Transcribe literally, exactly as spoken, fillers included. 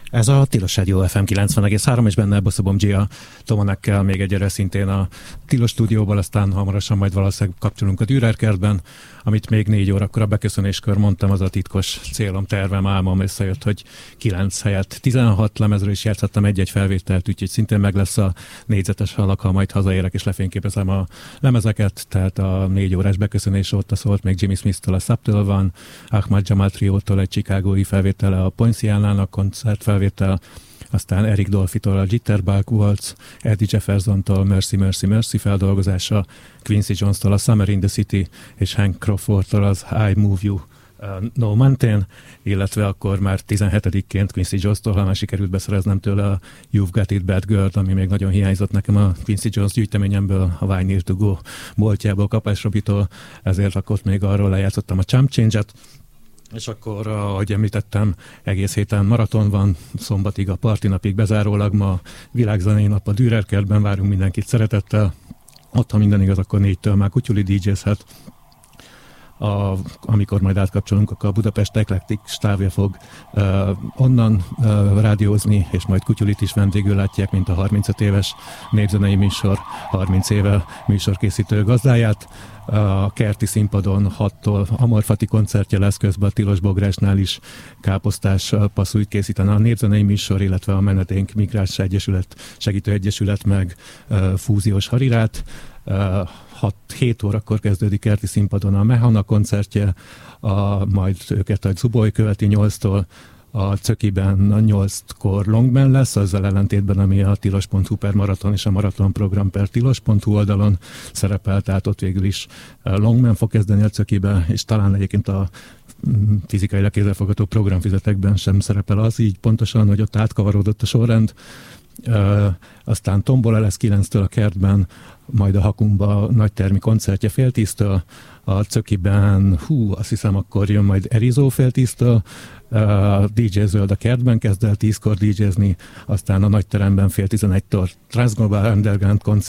Ez a Tilos Rádió ef em kilencven egész három, és benne Bosszabom Gia Tomonekkel még egyre szintén a Tilos stúdióból, aztán hamarosan majd valószínűleg kapcsolunk a Dürer kertben, amit még négy órakor a beköszönéskor mondtam, az a titkos célom, tervem, álmom összejött, hogy kilenc helyett tizenhat lemezről is játszhattam egy-egy felvételt, úgyhogy szintén meg lesz a négyzetes alak, ha majd hazaérek és lefényképezem a lemezeket, tehát a négy órás beköszönés óta szólt még Jimmy Smith-től a Subtle van, Ahmad Jamal Triótól egy chicagói felvétele, a Poinciánának koncertfelvétel, aztán Eric Dolphy-tól a Jitterbug Waltz, Eddie Jeffersontól Mercy, Mercy, Mercy feldolgozása, Quincy Jones-tól a Summer in the City, és Hank Crawfordtól az I Move You, uh, No Mountain, illetve akkor már tizenhetedikként Quincy Jones-tól, ha már sikerült beszereznem tőle a You've Got It Bad Girl, ami még nagyon hiányzott nekem a Quincy Jones gyűjteményemből, a Why Need to Go boltjából, Kapás Robitól, ezért akkor még arról lejátszottam a Chump Change-et. És akkor, ahogy említettem, egész héten maraton van, szombatig a partinapig bezárólag, ma világzenei nap a Dürer kertben, várunk mindenkit szeretettel. Ott, ha minden igaz, akkor négytől már Kutyuli dé jézhet. A, amikor majd átkapcsolunk, akkor a Budapest Eclectic stávja fog uh, onnan uh, rádiózni, és majd Kutyulit is vendégül látják, mint a harmincöt éves népzenei műsor, harminc éve műsorkészítő gazdáját. A kerti színpadon hattól Amorfati koncertje lesz, közben a Tilos Bográsnál is káposztás passzújt készítene a népzenei műsor, illetve a Menedénk Migráns Egyesület, Segítő Egyesület meg uh, fúziós harirát. Uh, hat-hét órakor kezdődik kerti színpadon a Mehana koncertje, a, majd őket a Zuboly követi nyolctól, a Cökiben a nyolckor Longman lesz, azzal ellentétben, ami a tilos pont hu per maraton és a maraton program per tilos pont hu oldalon szerepel, tehát ott végül is Longman fog kezdeni a Cökibe, és talán egyébként a fizikailag kézzelfogható programfizetekben sem szerepel az, így pontosan, hogy ott átkavarodott a sorrend. Uh, aztán Tombola lesz kilenctől a kertben, majd a Hakumba nagytermi koncertje fél tíztől, a Cökiben, hú, azt hiszem akkor jön majd Erizó fél tíztől, uh, dé jé Zöld a kertben kezd el tízkor dé jézni, aztán a nagyteremben fél tizenegytől Transglobal Underground koncert,